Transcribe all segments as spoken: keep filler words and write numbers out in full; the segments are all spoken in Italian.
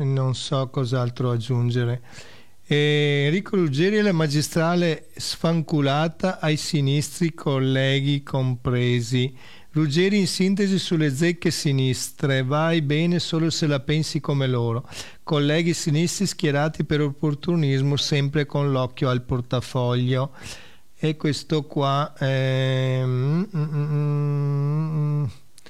non so cos'altro aggiungere. E Enrico Ruggeri e la magistrale sfanculata ai sinistri colleghi compresi. Ruggeri in sintesi sulle zecche sinistre: vai bene solo se la pensi come loro. Colleghi sinistri schierati per opportunismo, sempre con l'occhio al portafoglio. E questo qua è... mm, mm, mm,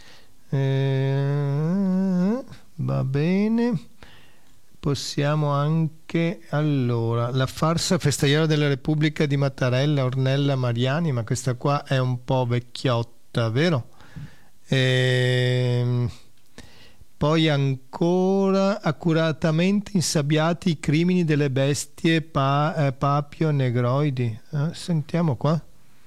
eh, va bene. Possiamo anche, allora, la farsa festaiolo della Repubblica di Mattarella, Ornella Mariani, ma questa qua è un po' vecchiotta, vero? Ehm, poi ancora accuratamente insabbiati i crimini delle bestie pa, eh, papio negroidi. Eh, sentiamo qua.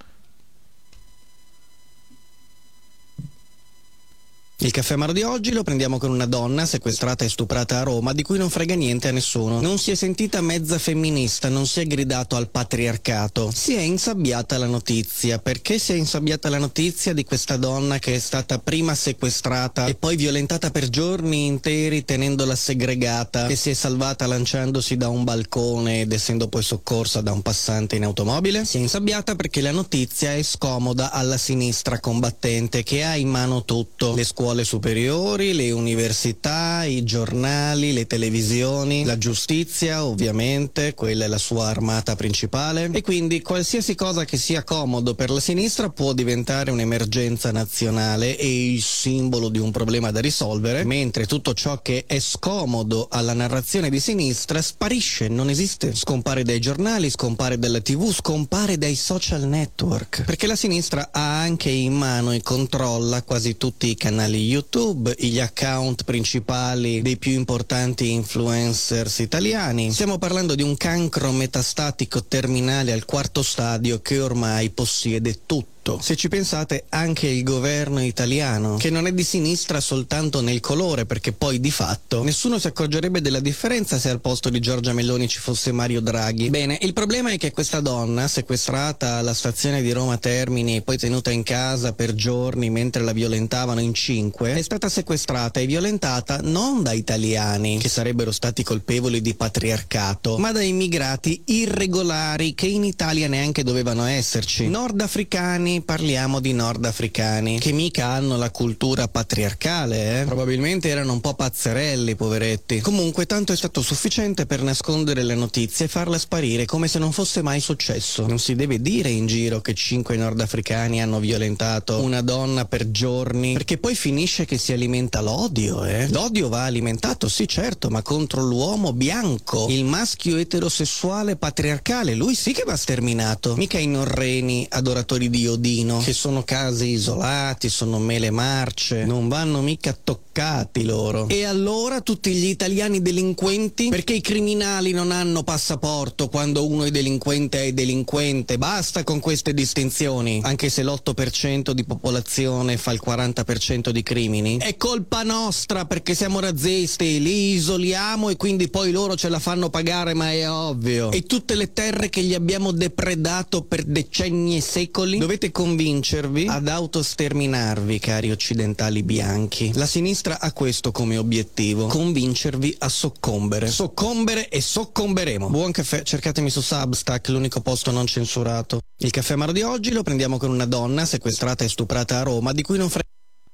Il caffè amaro di oggi lo prendiamo con una donna sequestrata e stuprata a Roma di cui non frega niente a nessuno. Non si è sentita mezza femminista, non si è gridato al patriarcato. Si è insabbiata la notizia. Perché si è insabbiata la notizia di questa donna che è stata prima sequestrata e poi violentata per giorni interi tenendola segregata, che si è salvata lanciandosi da un balcone ed essendo poi soccorsa da un passante in automobile? Si è insabbiata perché la notizia è scomoda alla sinistra combattente che ha in mano tutto. Le scuole superiori, le università, i giornali, le televisioni, la giustizia, ovviamente, quella è la sua armata principale, e quindi qualsiasi cosa che sia comodo per la sinistra può diventare un'emergenza nazionale e il simbolo di un problema da risolvere, mentre tutto ciò che è scomodo alla narrazione di sinistra sparisce, non esiste, scompare dai giornali, scompare dalla tivù, scompare dai social network, perché la sinistra ha anche in mano e controlla quasi tutti i canali YouTube, gli account principali dei più importanti influencers italiani. Stiamo parlando di un cancro metastatico terminale al quarto stadio che ormai possiede tutto. Se ci pensate, anche il governo italiano, che non è di sinistra soltanto nel colore, perché poi di fatto nessuno si accorgerebbe della differenza se al posto di Giorgia Meloni ci fosse Mario Draghi. Bene, il problema è che questa donna, sequestrata alla stazione di Roma Termini e poi tenuta in casa per giorni mentre la violentavano in cinque, è stata sequestrata e violentata non da italiani, che sarebbero stati colpevoli di patriarcato, ma da immigrati irregolari che in Italia neanche dovevano esserci. Nordafricani, parliamo di nordafricani, che mica hanno la cultura patriarcale, eh? Probabilmente erano un po' pazzerelli, poveretti. Comunque, tanto è stato sufficiente per nascondere la notizia e farla sparire come se non fosse mai successo. Non si deve dire in giro che cinque nordafricani hanno violentato una donna per giorni, perché poi finisce che si alimenta l'odio, eh? L'odio va alimentato, sì certo, ma contro l'uomo bianco, il maschio eterosessuale patriarcale, lui sì che va sterminato, mica i norreni adoratori di Odino, che sono casi isolati, sono mele marce, non vanno mica toccati loro. E allora tutti gli italiani delinquenti? Perché i criminali non hanno passaporto quando uno è delinquente è delinquente? Basta con queste distinzioni, anche se l'otto per cento di popolazione fa il quaranta per cento di crimini. È colpa nostra perché siamo razzisti, li isoliamo e quindi poi loro ce la fanno pagare, ma è ovvio. E tutte le terre che gli abbiamo depredato per decenni e secoli? Dovete convincervi ad autosterminarvi, cari occidentali bianchi. La sinistra ha questo come obiettivo: convincervi a soccombere. Soccombere e soccomberemo. Buon caffè, cercatemi su Substack, l'unico posto non censurato. Il caffè amaro di oggi lo prendiamo con una donna sequestrata e stuprata a Roma di cui non frega.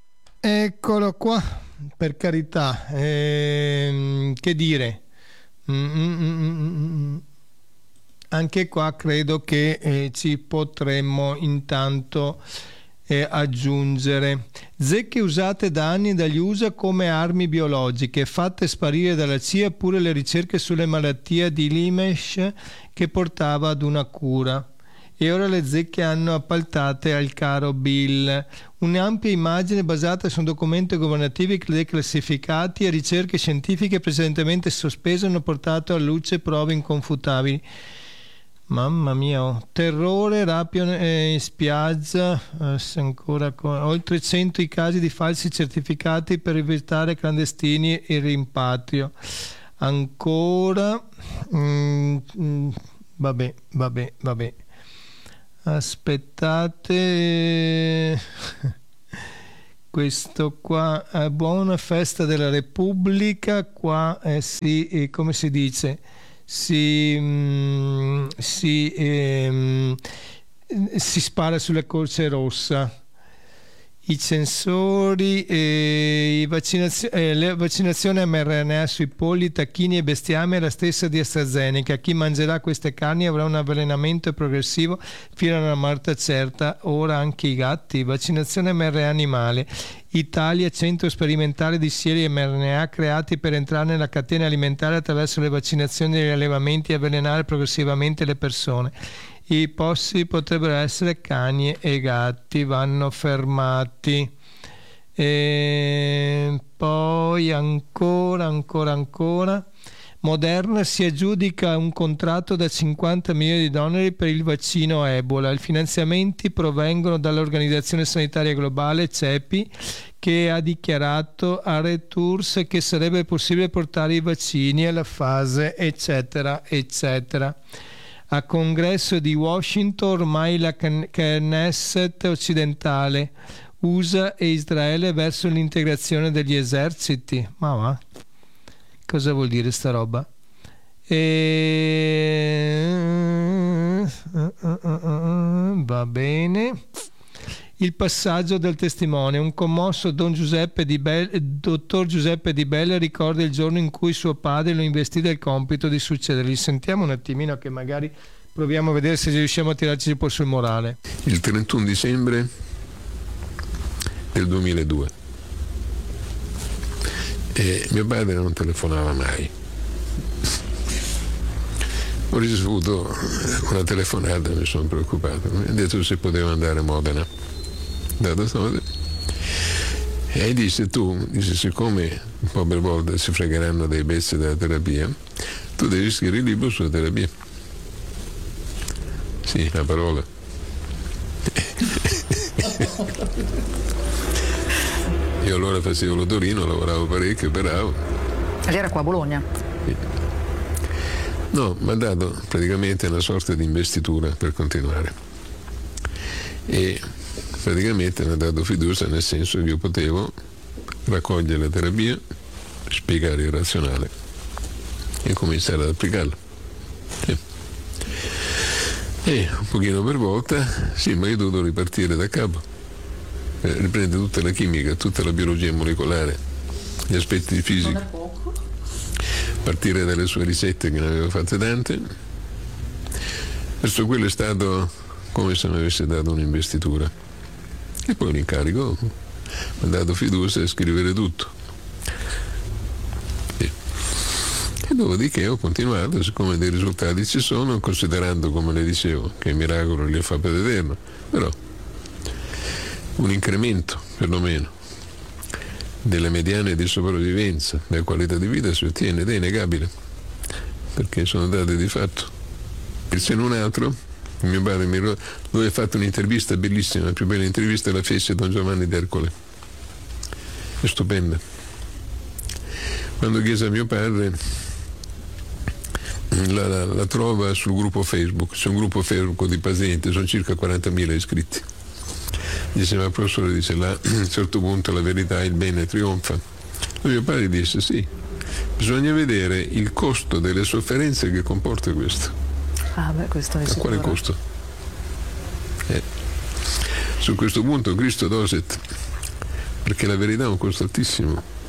Eccolo qua, per carità, ehm, che dire. Mm-mm-mm-mm. Anche qua credo che eh, ci potremmo intanto eh, aggiungere zecche usate da anni dagli U S A come armi biologiche, fatte sparire dalla C I A pure le ricerche sulle malattie di Limesh che portava ad una cura. E ora le zecche hanno appaltate al caro Bill. Un'ampia immagine basata su documenti governativi declassificati e ricerche scientifiche precedentemente sospese hanno portato alla luce prove inconfutabili. Mamma mia, oh. Terrore, rabbia eh, in spiaggia, eh, ancora con... oltre cento i casi di falsi certificati per evitare clandestini e rimpatrio. Ancora, mm, mm, vabbè, vabbè, vabbè. Aspettate, questo qua, eh, buona festa della Repubblica, qua eh, si, eh, come si dice, si, mm, si, ehm, si spara sulla Croce Rossa. I censori, eh, i vaccinazio- eh, le vaccinazioni mRNA sui polli, tacchini e bestiame è la stessa di AstraZeneca. Chi mangerà queste carni avrà un avvelenamento progressivo fino a una morte certa, ora anche i gatti. Vaccinazione mRNA animale. Italia, centro sperimentale di sieri mRNA creati per entrare nella catena alimentare attraverso le vaccinazioni degli allevamenti e avvelenare progressivamente le persone. I possi potrebbero essere cani e gatti, vanno fermati. E poi ancora, ancora, ancora. Moderna si aggiudica un contratto da cinquanta milioni di dollari per il vaccino Ebola. I finanziamenti provengono dall'Organizzazione Sanitaria Globale, C E P I, che ha dichiarato a Reuters che sarebbe possibile portare i vaccini alla fase eccetera, eccetera. A congresso di Washington ormai la Knesset occidentale, U S A e Israele verso l'integrazione degli eserciti. Ma va? Cosa vuol dire sta roba? E... va bene. Il passaggio del testimone. Un commosso Don Giuseppe Di Bella, dottor Giuseppe Di Bella ricorda il giorno in cui suo padre lo investì del compito di succedergli. Sentiamo un attimino che magari proviamo a vedere se riusciamo a tirarci un po' sul morale. Il trentuno dicembre del duemiladue. E mio padre non telefonava mai. Ho ricevuto una telefonata, mi sono preoccupato. Mi ha detto se poteva andare a Modena. E dice tu, dice, siccome un po' per volta si fregheranno dei pezzi della terapia, tu devi scrivere il libro sulla terapia. Sì, la parola. Io allora facevo l'odorino, lavoravo parecchio, operavo. Lei era qua a Bologna? Sì. No, mi ha dato praticamente una sorta di investitura per continuare. E praticamente mi ha dato fiducia nel senso che io potevo raccogliere la terapia, spiegare il razionale e cominciare ad applicarla. Sì. E un pochino per volta, sì, ma io ho dovuto ripartire da capo, eh, riprendere tutta la chimica, tutta la biologia molecolare, gli aspetti di fisica. Non è poco. Partire dalle sue ricette che ne aveva fatte tante. Questo quello è stato come se mi avesse dato un'investitura. E poi l'incarico mi ha dato fiducia a scrivere tutto. E, e dopodiché ho continuato, siccome dei risultati ci sono, considerando, come le dicevo, che il miracolo li fa per eterno, però un incremento perlomeno delle mediane di sopravvivenza, della qualità di vita si ottiene ed è innegabile, perché sono dati di fatto. E se non altro, mio padre mi lui ha fatto un'intervista bellissima, la più bella intervista la fece Don Giovanni d'Ercole, è stupenda. Quando chiese a mio padre, la, la, la trova sul gruppo Facebook, c'è un gruppo Facebook di pazienti, sono circa quarantamila iscritti. Dice, ma professore, dice, là, a un certo punto la verità, il bene trionfa. E mio padre disse, sì, bisogna vedere il costo delle sofferenze che comporta questo. Ah, beh, questo è a sicuro. quale costo? Eh. Su questo punto Cristo doset, perché la verità ha un costo altissimo.